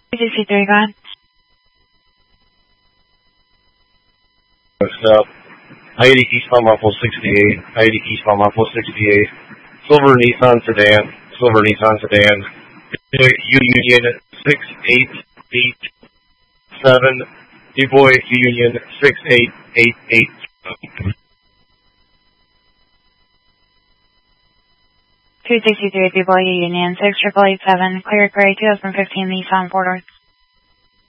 223, go ahead. Stop. I-80 eastbound Muffle 68. I-80 eastbound Muffle 68. Silver Nissan sedan. Union 6887. DuBois Union 6888. 263, DuBois Union 6887, cleared gray 2015 Nissan 4-door.